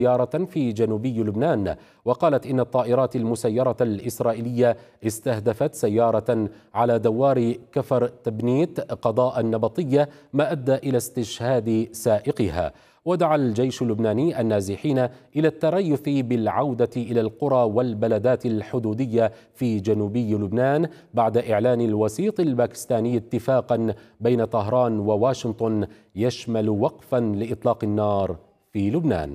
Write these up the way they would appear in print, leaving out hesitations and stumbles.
سيارة في جنوبي لبنان، وقالت إن الطائرات المسيرة الإسرائيلية استهدفت سيارة على دوار كفر تبنيت قضاء نبطية، ما أدى إلى استشهاد سائقها. ودعا الجيش اللبناني النازحين إلى التريث بالعودة إلى القرى والبلدات الحدودية في جنوبي لبنان بعد إعلان الوسيط الباكستاني اتفاقا بين طهران وواشنطن يشمل وقفا لإطلاق النار في لبنان.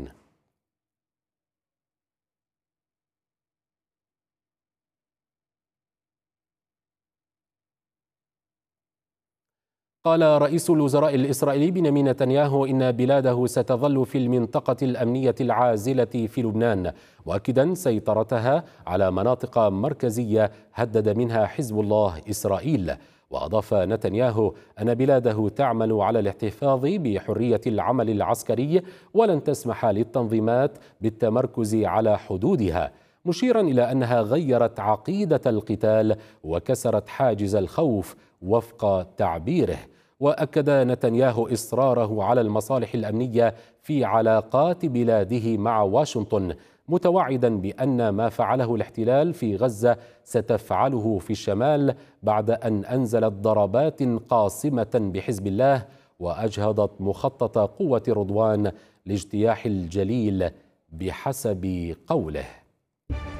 قال رئيس الوزراء الإسرائيلي بنيامين نتنياهو إن بلاده ستظل في المنطقة الأمنية العازلة في لبنان، مؤكدا سيطرتها على مناطق مركزية هدد منها حزب الله إسرائيل. وأضاف نتنياهو أن بلاده تعمل على الاحتفاظ بحرية العمل العسكري ولن تسمح للتنظيمات بالتمركز على حدودها، مشيرا إلى أنها غيرت عقيدة القتال وكسرت حاجز الخوف وفق تعبيره. وأكد نتنياهو إصراره على المصالح الأمنية في علاقات بلاده مع واشنطن، متوعدا بأن ما فعله الاحتلال في غزة ستفعله في الشمال بعد أن أنزلت ضربات قاصمة بحزب الله وأجهضت مخطط قوة رضوان لاجتياح الجليل بحسب قوله.